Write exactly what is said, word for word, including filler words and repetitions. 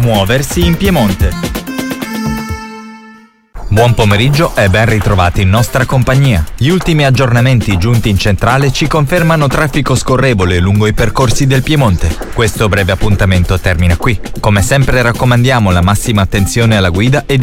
Muoversi in Piemonte. Buon pomeriggio e ben ritrovati in nostra compagnia. Gli ultimi aggiornamenti giunti in centrale ci confermano traffico scorrevole lungo i percorsi del Piemonte. Questo breve appuntamento termina qui. Come sempre raccomandiamo la massima attenzione alla guida e